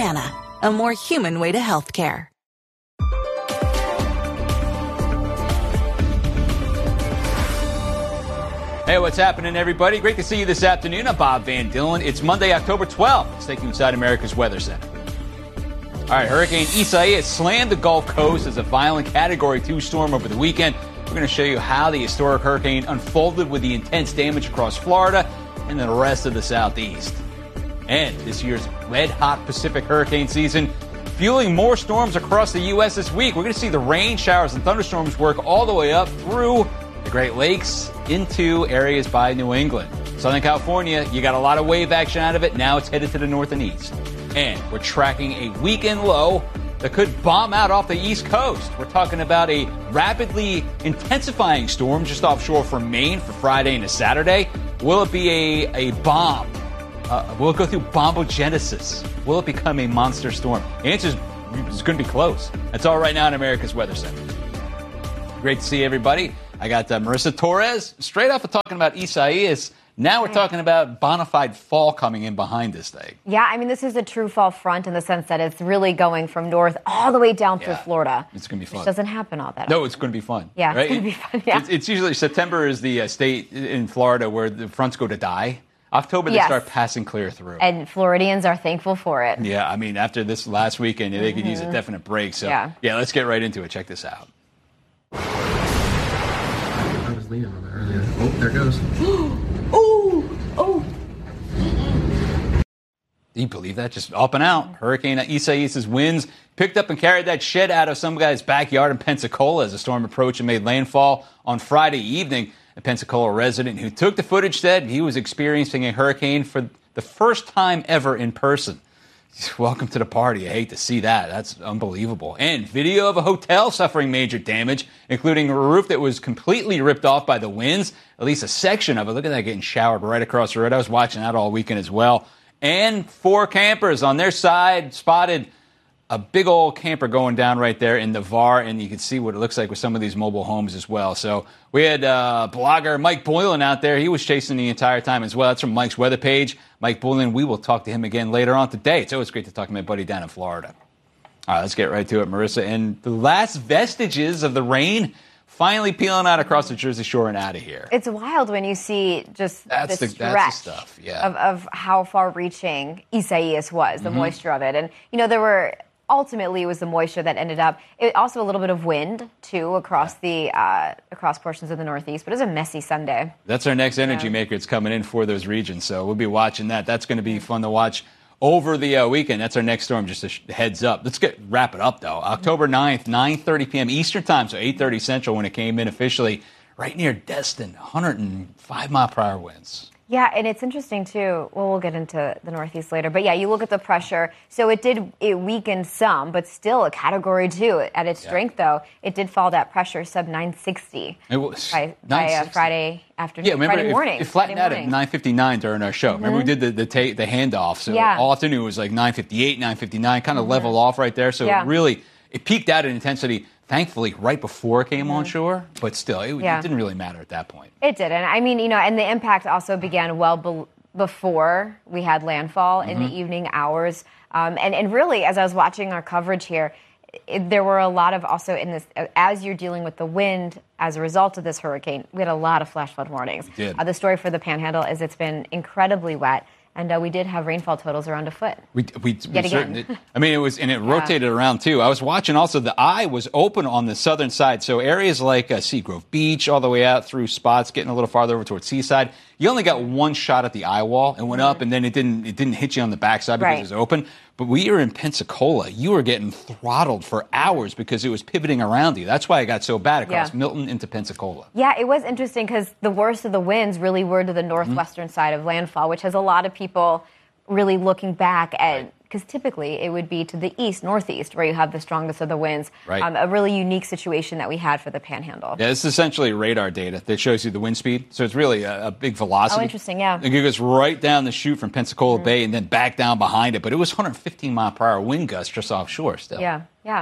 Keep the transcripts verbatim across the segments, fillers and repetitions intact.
Humana, a more human way to healthcare. Hey, what's happening, everybody? Great to see you this afternoon. I'm Bob Van Dillen. It's Monday, October twelfth. Let's take you inside America's Weather Center. All right, Hurricane Isaias slammed the Gulf Coast as a violent Category two storm over the weekend. We're going to show you how the historic hurricane unfolded with the intense damage across Florida and the rest of the Southeast. And this year's red-hot Pacific hurricane season fueling more storms across the U S this week. We're going to see the rain, showers, and thunderstorms work all the way up through the Great Lakes into areas by New England. Southern California, you got a lot of wave action out of it. Now it's headed to the north and east. And we're tracking a weekend low that could bomb out off the East Coast. We're talking about a rapidly intensifying storm just offshore from Maine for Friday into Saturday. Will it be a, a bomb? Uh, will it go through bombogenesis? Will it become a monster storm? The answer is it's going to be close. That's all right now in America's Weather Center. Great to see everybody. I got uh, Marissa Torres, straight off of talking about Isaias. Now we're talking about bona fide fall coming in behind this thing. Yeah, I mean, this is a true fall front in the sense that it's really going from north all the way down yeah. through Florida. It's going to be fun. Which doesn't happen all that No, often. it's going to be fun. Yeah, right? it's going to be fun, yeah. It's, it's usually September is the uh, state in Florida where the fronts go to die. October, they yes. start passing clear through. And Floridians are thankful for it. Yeah, I mean, after this last weekend, they mm-hmm. could use a definite break. So, yeah. yeah, let's get right into it. Check this out. I was leaning on that earlier. Oh, there it goes. Oh, oh. Do you believe that? Just up and out. Hurricane Isaias' winds picked up and carried that shed out of some guy's backyard in Pensacola as the storm approached and made landfall on Friday evening. A Pensacola resident who took the footage said he was experiencing a hurricane for the first time ever in person. Welcome to the party. I hate to see that. That's unbelievable. And video of a hotel suffering major damage, including a roof that was completely ripped off by the winds, at least a section of it. Look at that getting showered right across the road. I was watching that all weekend as well. And four campers on their side spotted a big old camper going down right there in Navarre, and you can see what it looks like with some of these mobile homes as well. So we had uh, blogger Mike Boylan out there. He was chasing the entire time as well. That's from Mike's weather page. Mike Boylan, we will talk to him again later on today. It's always great to talk to my buddy down in Florida. All right, let's get right to it, Marissa. And the last vestiges of the rain finally peeling out across the Jersey Shore and out of here. It's wild when you see just that's the, the stretch that's the stuff, yeah. of, of how far-reaching Isaias was, the mm-hmm. moisture of it. And, you know, there were... Ultimately, it was the moisture that ended up. It also a little bit of wind too across the uh, across portions of the Northeast. But it was a messy Sunday. That's our next energy yeah. maker. It's coming in for those regions, so we'll be watching that. That's going to be fun to watch over the uh, weekend. That's our next storm. Just a sh- heads up. Let's get wrap it up though. October ninth, nine thirty p.m. Eastern time, so eight thirty Central when it came in officially. Right near Destin, one hundred five mile per hour winds. Yeah, and it's interesting, too. Well, we'll get into the Northeast later. But, yeah, you look at the pressure. So it did it weakened some, but still a Category two. At its yeah. strength, though, it did fall that pressure sub nine sixty it was by, by uh, Friday afternoon, yeah, remember, Friday morning. It, it flattened Friday out morning. at nine fifty-nine during our show. Mm-hmm. Remember we did the the, ta- the handoff. So yeah. all afternoon it was like nine fifty-eight, nine fifty-nine, kind of mm-hmm. level off right there. So yeah. it really, it peaked out in intensity. Thankfully, right before it came mm-hmm. on shore, but still, it, yeah. it didn't really matter at that point. It didn't. I mean, you know, and the impact also began well be- before we had landfall mm-hmm. in the evening hours. Um, and, and really, as I was watching our coverage here, it, there were a lot of also in this, as you're dealing with the wind as a result of this hurricane, we had a lot of flash flood warnings. We did. Uh, the story for the Panhandle is it's been incredibly wet. And uh, we did have rainfall totals around a foot. We, we, Yet we again. It, I mean, it was, and it rotated yeah. around too. I was watching also, the eye was open on the southern side. So areas like uh, Seagrove Beach, all the way out through spots, getting a little farther over towards Seaside. You only got one shot at the eye wall and went mm-hmm. up, and then it didn't it didn't hit you on the backside because right. it was open. But we were in Pensacola. You were getting throttled for hours because it was pivoting around you. That's why it got so bad across yeah. Milton into Pensacola. Yeah, it was interesting because the worst of the winds really were to the northwestern mm-hmm. side of landfall, which has a lot of people really looking back at, because right. typically it would be to the east, northeast, where you have the strongest of the winds. Right. Um, a really unique situation that we had for the Panhandle. Yeah, it's essentially radar data that shows you the wind speed. So it's really a, a big velocity. Oh, interesting, yeah. It goes right down the chute from Pensacola mm-hmm. Bay and then back down behind it. But it was one hundred fifteen mile per hour wind gusts just offshore still. Yeah, yeah.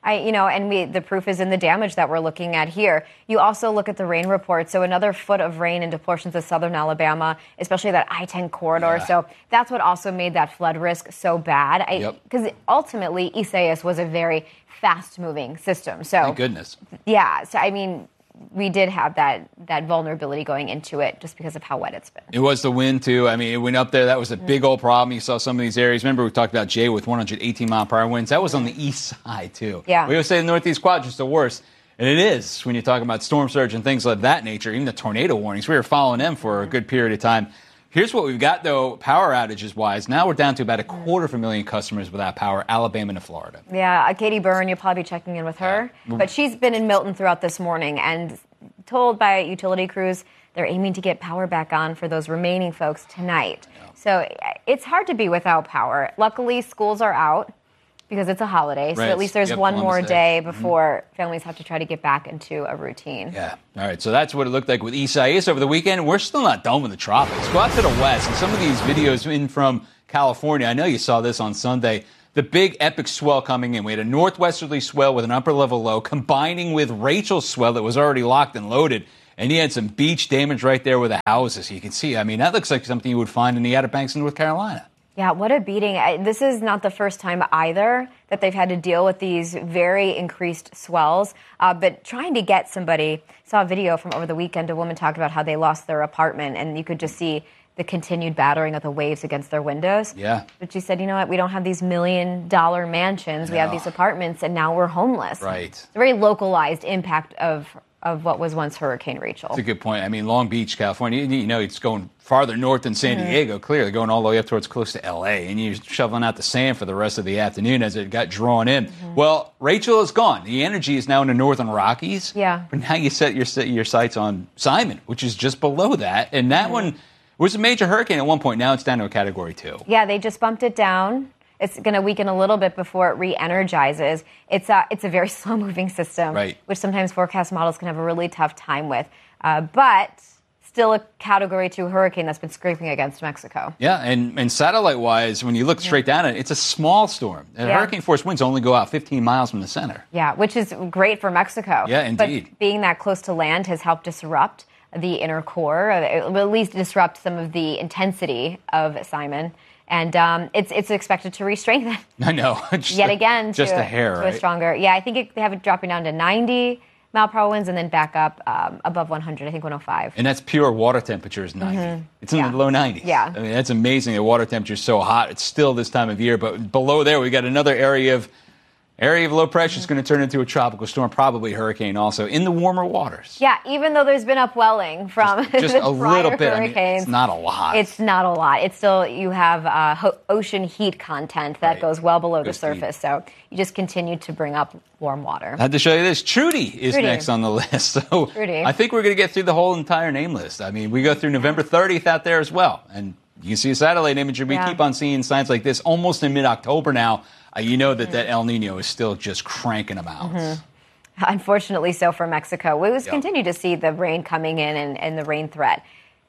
I, you know, and we, the proof is in the damage that we're looking at here. You also look at the rain report. So another foot of rain into portions of southern Alabama, especially that I ten corridor. Yeah. So that's what also made that flood risk so bad. Because yep. ultimately, Isaias was a very fast-moving system. So thank goodness. Yeah. So, I mean, we did have that that vulnerability going into it just because of how wet it's been. It was the wind, too. I mean, it went up there. That was a big old problem. You saw some of these areas. Remember, we talked about Jay with one hundred eighteen mile per hour winds. That was on the east side, too. Yeah. We always say the northeast quadrant's the worst. And it is when you're talking about storm surge and things of that nature. Even the tornado warnings, we were following them for a good period of time. Here's what we've got, though, power outages-wise. Now we're down to about a quarter of a million customers without power, Alabama and Florida. Yeah, uh, Katie Byrne, you'll probably be checking in with her. Yeah. But she's been in Milton throughout this morning and told by utility crews they're aiming to get power back on for those remaining folks tonight. Yeah. So it's hard to be without power. Luckily, schools are out because it's a holiday. Right. So at least there's yep, one more day, day before mm-hmm. families have to try to get back into a routine. Yeah. All right. So that's what it looked like with Isaias over the weekend. We're still not done with the tropics. Go out to the west. And some of these videos in from California, I know you saw this on Sunday. The big epic swell coming in. We had a northwesterly swell with an upper level low combining with Rachel's swell that was already locked and loaded. And you had some beach damage right there with the houses. You can see, I mean, that looks like something you would find in the Outer Banks in North Carolina. Yeah, what a beating. I, this is not the first time either that they've had to deal with these very increased swells. Uh, but trying to get somebody, saw a video from over the weekend, a woman talked about how they lost their apartment, and you could just see the continued battering of the waves against their windows. Yeah. But she said, you know what, we don't have these million-dollar mansions. No. We have these apartments, and now we're homeless. Right. It's a very localized impact of of what was once Hurricane Rachel. That's a good point. I mean, Long Beach, California, you know, it's going farther north than San mm-hmm. Diego, clearly, going all the way up towards close to L A, and you're shoveling out the sand for the rest of the afternoon as it got drawn in. Mm-hmm. Well, Rachel is gone. The energy is now in the northern Rockies. Yeah. But now you set your your sights on Simon, which is just below that, and that mm-hmm. one was a major hurricane at one point. Now it's down to a Category two. Yeah, they just bumped it down. It's going to weaken a little bit before it re-energizes. It's a, it's a very slow-moving system, right. which sometimes forecast models can have a really tough time with. Uh, but still a Category two hurricane that's been scraping against Mexico. Yeah, and, and satellite-wise, when you look straight down at it, it's a small storm. Yeah. Hurricane-force winds only go out fifteen miles from the center. Yeah, which is great for Mexico. Yeah, indeed. But being that close to land has helped disrupt the inner core, at least disrupt some of the intensity of Simon. And um, it's it's expected to re-strengthen. I know. Just Yet a, again, just to, a hair, to right? a stronger. Yeah, I think it, they have it dropping down to ninety mile per hour winds and then back up um, above one hundred, I think one oh five. And that's pure water temperature is ninety. Mm-hmm. It's in yeah. the low nineties. Yeah. I mean, that's amazing. The water temperature is so hot. It's still this time of year. But below there, we got another area of Area of low pressure is going to turn into a tropical storm, probably a hurricane also, in the warmer waters. Yeah, even though there's been upwelling from just, just a little bit. Hurricanes, I mean, it's not a lot. It's not a lot. It's still, you have uh, ho- ocean heat content that right. goes well below Goes the surface. So you just continue to bring up warm water. I had to show you this. Trudy is Trudy. next on the list. So Trudy. I think we're going to get through the whole entire name list. I mean, we go through November thirtieth out there as well. And you can see a satellite imagery. We yeah. keep on seeing signs like this almost in mid-October now. Uh, you know that mm-hmm. that El Nino is still just cranking them out. Mm-hmm. Unfortunately so for Mexico. We always yep. continue to see the rain coming in and, and the rain threat.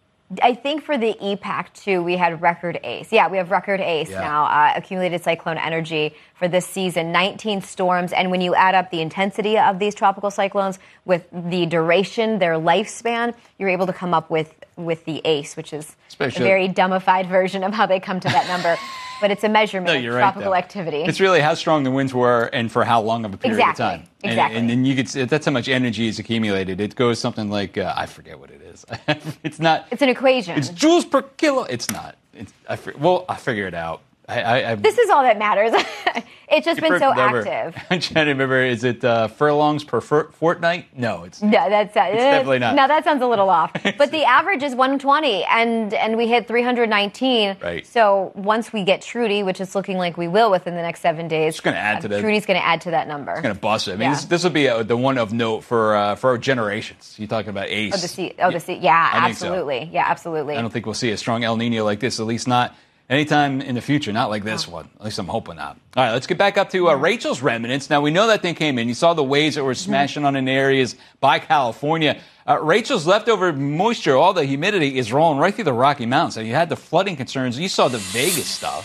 I think for the E PAC, too, we had record ACE. Yeah, we have record ACE yeah. now, uh, accumulated cyclone energy for this season, nineteen storms. And when you add up the intensity of these tropical cyclones with the duration, their lifespan, you're able to come up with, with the ACE, which is Especially, a very dumbified version of how they come to that number. But it's a measurement no, of right, tropical though. activity. It's really how strong the winds were and for how long of a period exactly. of time. And, Exactly. And then you could see that's how much energy is accumulated. It goes something like, uh, I forget what it is. It's not. It's an equation. It's joules per kilo. It's not. It's, I, well, I'll figure it out. I, I, I, this is all that matters. It's just been so remember. active. I'm trying to remember, is it uh, furlongs per fur- fortnight? No, it's, no, that's, uh, it's definitely not. No, that sounds a little off. But the average is one twenty, and, and we hit three hundred nineteen. Right. So once we get Trudy, which is looking like we will within the next seven days, it's going to add to that. Trudy's going to add to that number. It's going to bust it. I mean, yeah. this, this will be a, the one of note for uh, for generations. You're talking about ACE. Oh, the sea. Oh, the sea. Yeah, I absolutely. So. Yeah, absolutely. I don't think we'll see a strong El Nino like this, at least not anytime in the future, not like this oh. one. At least I'm hoping not. All right, let's get back up to uh, Rachel's remnants. Now, we know that thing came in. You saw the waves that were smashing on in areas by California. Uh, Rachel's leftover moisture, all the humidity, is rolling right through the Rocky Mountains. So you had the flooding concerns. You saw the Vegas stuff.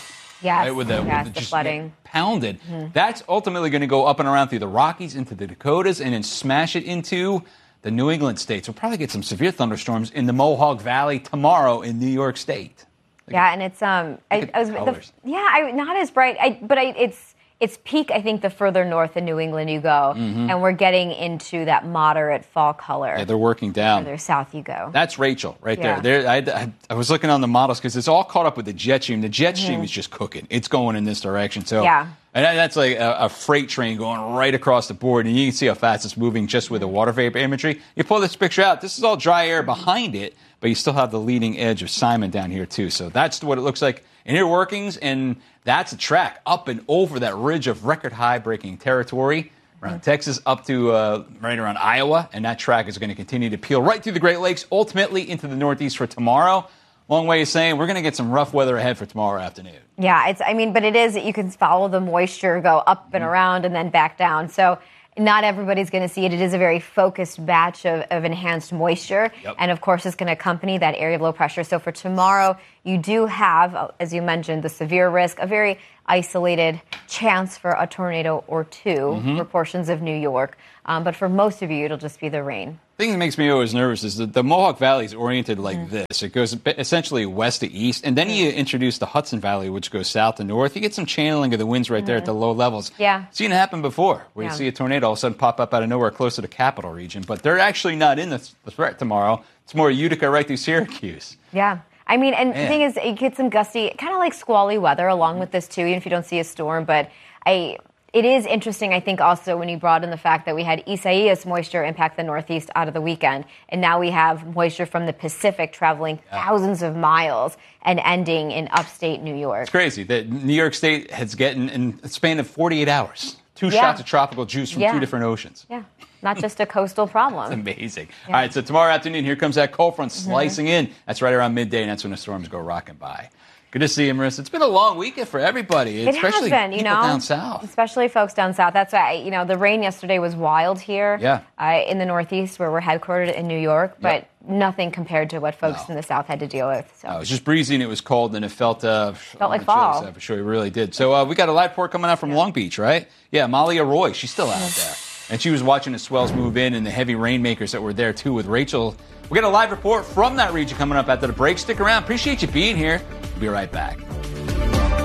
Yes, right, with the, yes, with the just flooding. pounded. Mm-hmm. That's ultimately going to go up and around through the Rockies, into the Dakotas, and then smash it into the New England states. We'll probably get some severe thunderstorms in the Mohawk Valley tomorrow in New York State. Look yeah, at, and it's um, I, I was the the, yeah, I, not as bright, I, but I, it's. It's peak, I think, the further north in New England you go, mm-hmm. and we're getting into that moderate fall color. Yeah, they're working down. The further south you go. That's Rachel right yeah. there. there I, I, I was looking on the models because it's all caught up with the jet stream. The jet stream mm-hmm. is just cooking. It's going in this direction. So yeah. And that's like a, a freight train going right across the board, and you can see how fast it's moving just with the water vapor imagery. You pull this picture out, this is all dry air behind it, but you still have the leading edge of Simon down here too. So that's what it looks like in your workings, and that's a track up and over that ridge of record high breaking territory around mm-hmm. Texas up to uh, right around Iowa, and that track is going to continue to peel right through the Great Lakes, ultimately into the Northeast for tomorrow. Long way of saying we're going to get some rough weather ahead for tomorrow afternoon. Yeah, it's. I mean, but it is. You can follow the moisture go up and around and then back down. So not everybody's going to see it. It is a very focused batch of, of enhanced moisture, yep. and of course, it's going to accompany that area of low pressure. So for tomorrow, you do have, as you mentioned, the severe risk, a very isolated chance for a tornado or two mm-hmm. for portions of New York. Um, but for most of you, it'll just be the rain. The thing that makes me always nervous is that the Mohawk Valley is oriented like mm-hmm. this. It goes essentially west to east, and then mm-hmm. you introduce the Hudson Valley, which goes south to north. You get some channeling of the winds right mm-hmm. there at the low levels. Yeah. Seen it happen before, where yeah. you see a tornado all of a sudden pop up out of nowhere close to the capital region. But they're actually not in the, the threat tomorrow. It's more Utica right through Syracuse. Yeah. I mean, and Man. the thing is, you get some gusty, kind of like squally weather along with this, too, even if you don't see a storm. But I... It is interesting, I think, also when you brought in the fact that we had Isaias moisture impact the Northeast out of the weekend, and now we have moisture from the Pacific traveling yeah. thousands of miles and ending in upstate New York. It's crazy that New York State has gotten, in a span of forty-eight hours, two yeah. shots of tropical juice from yeah. two different oceans. Yeah, not just a coastal problem. It's amazing. Yeah. All right, so tomorrow afternoon, here comes that cold front slicing mm-hmm. in. That's right around midday, and that's when the storms go rocking by. Good to see you, Marissa. It's been a long weekend for everybody, it especially has been, you people know, down south. Especially folks down south. That's why, you know, the rain yesterday was wild here yeah. uh, in the Northeast where we're headquartered in New York, but yep. nothing compared to what folks no. in the south had to deal with. So. No, it was just breezy and it was cold and it felt uh, felt like fall. For sure, it really did. So uh, we got a live report coming out from yeah. Long Beach, right? Yeah, Malia Roy, she's still out there. And she was watching the swells move in and the heavy rainmakers that were there, too, with Rachel. We got a live report from that region coming up after the break. Stick around. Appreciate you being here. We'll be right back.